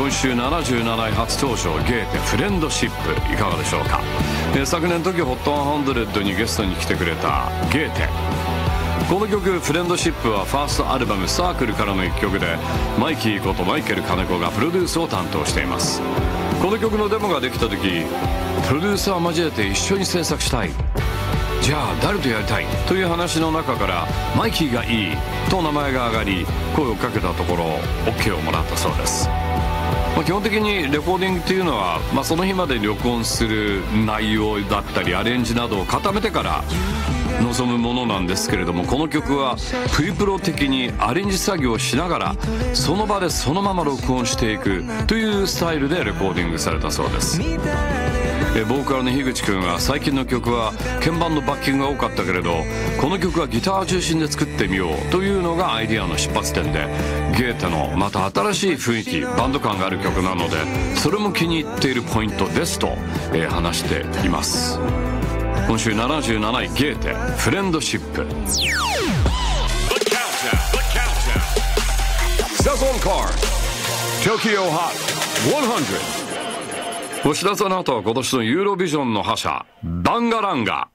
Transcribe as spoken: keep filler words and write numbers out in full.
今週ななじゅうなない初登場、ゲーテフレンドシップいかがでしょうか。え昨年 トキホットひゃくにゲストに来てくれたゲーテ。この曲フレンドシップはファーストアルバムサークルからの一曲で、マイキーことマイケル金子がプロデュースを担当しています。この曲のデモができた時、プロデューサーを交えて一緒に制作したい、じゃあ誰とやりたいという話の中からマイキーがいいと名前が挙がり、声をかけたところ OK をもらったそうです。まあ、基本的にレコーディングっていうのは、まあ、その日までに録音する内容だったりアレンジなどを固めてから臨むものなんですけれども、この曲はプリプロ的にアレンジ作業をしながらその場でそのまま録音していくというスタイルでレコーディングされたそうです。えボーカルの樋口くんは、最近の曲は鍵盤のバッキングが多かったけれど、この曲はギター中心で作ってみようというのがアイディアの出発点で、ゲーテのまた新しい雰囲気、バンド感がある曲なので、それも気に入っているポイントですと、えー、話しています。今週ななじゅうなないゲーテフレンドシップ。サソンカー Tokyo Hot ひゃく。お知らせの後は今年のユーロビジョンの覇者バンガランガ。